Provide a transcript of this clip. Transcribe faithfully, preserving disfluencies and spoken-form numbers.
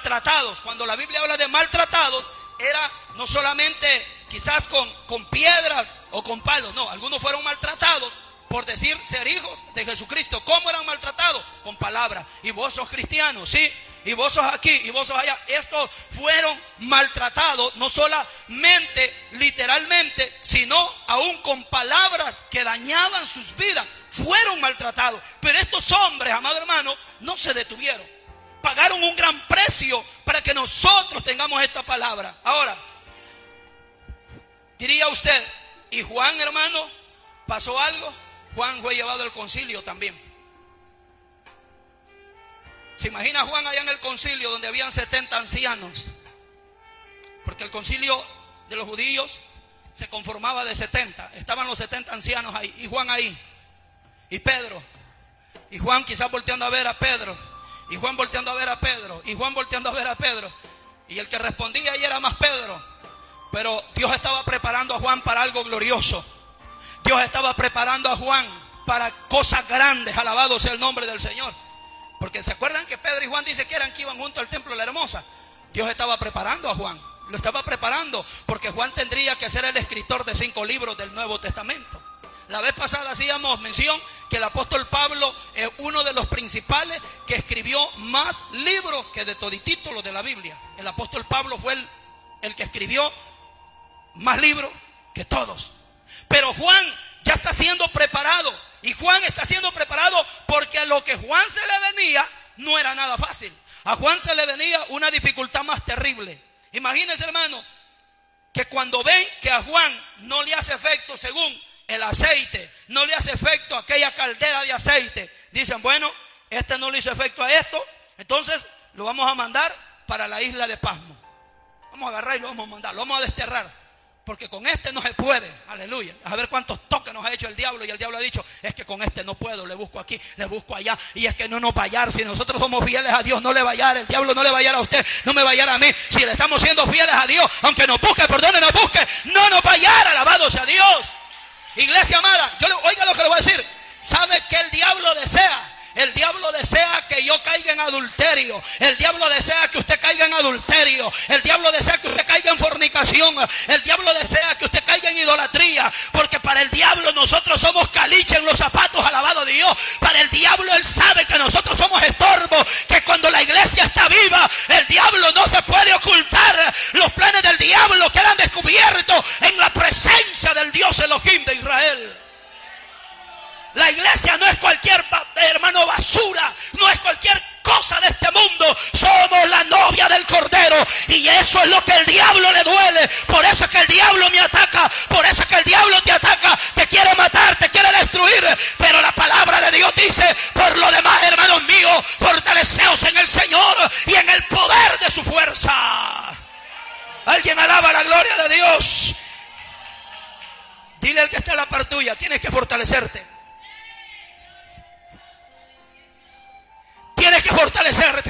maltratados. Cuando la Biblia habla de maltratados, era no solamente quizás con, con piedras o con palos, no, algunos fueron maltratados por decir ser hijos de Jesucristo. ¿Cómo eran maltratados? Con palabras. Y vos sos cristianos, ¿sí? Y vos sos aquí, y vos sos allá. Estos fueron maltratados, no solamente literalmente, sino aún con palabras que dañaban sus vidas. Fueron maltratados. Pero estos hombres, amado hermano, no se detuvieron. Pagaron un gran precio para que nosotros tengamos esta palabra. Ahora, diría usted, ¿y Juan, hermano, pasó algo? Juan fue llevado al concilio también. ¿Se imagina Juan allá en el concilio donde habían setenta ancianos? Porque el concilio de los judíos se conformaba de setenta. Estaban los setenta ancianos ahí. Y Juan ahí. Y Pedro. Y Juan quizás volteando a ver a Pedro. Y Juan volteando a ver a Pedro. Y Juan volteando a ver a Pedro. Y el que respondía ahí era más Pedro. Pero Dios estaba preparando a Juan para algo glorioso. Dios estaba preparando a Juan para cosas grandes. Alabado sea el nombre del Señor. Porque se acuerdan que Pedro y Juan dicen que eran que iban junto al templo de la Hermosa. Dios estaba preparando a Juan. Lo estaba preparando porque Juan tendría que ser el escritor de cinco libros del Nuevo Testamento. La vez pasada hacíamos mención que el apóstol Pablo es uno de los principales que escribió más libros que de toditito los de la Biblia. El apóstol Pablo fue el, el que escribió más libros que todos. Pero Juan ya está siendo preparado. Y Juan está siendo preparado porque a lo que Juan se le venía no era nada fácil. A Juan se le venía una dificultad más terrible. Imagínense, hermano, que cuando ven que a Juan no le hace efecto según el aceite, no le hace efecto aquella caldera de aceite, dicen, bueno, este no le hizo efecto a esto, entonces lo vamos a mandar para la isla de Pasmo. Vamos a agarrar y lo vamos a mandar, lo vamos a desterrar. Porque con este no se puede, aleluya. A ver cuántos toques nos ha hecho el diablo. Y el diablo ha dicho, es que con este no puedo, le busco aquí, le busco allá. Y es que no nos va a hallar. Si nosotros somos fieles a Dios, no le va a hallar. El diablo no le va a hallar a usted, no me va a hallar a mí. Si le estamos siendo fieles a Dios, aunque nos busque, por donde nos busque, no nos va a hallar. Alabado sea Dios. Iglesia amada, yo le, oiga lo que le voy a decir. ¿Sabe qué el diablo desea? El diablo desea que yo caiga en adulterio. El diablo desea que usted caiga en adulterio. El diablo desea que usted caiga en fornicación. El diablo desea que usted caiga en idolatría. Porque para el diablo nosotros somos caliche en los zapatos, alabado Dios. Para el diablo él sabe que nosotros somos estorbo. Que cuando la iglesia está viva, el diablo no se puede ocultar. Los planes del diablo quedan descubiertos en la presencia del Dios Elohim de Israel. La iglesia no es cualquier, hermano, basura, no es cualquier cosa de este mundo. Somos la novia del Cordero y eso es lo que el diablo le duele. Por eso es que el diablo me ataca, por eso es que el diablo te ataca, te quiere matar, te quiere destruir. Pero la palabra de Dios dice, por lo demás, hermanos míos, fortaleceos en el Señor y en el poder de su fuerza. Alguien alaba la gloria de Dios. Dile al que está en la par tuya, tienes que fortalecerte. Tienes que fortalecerte.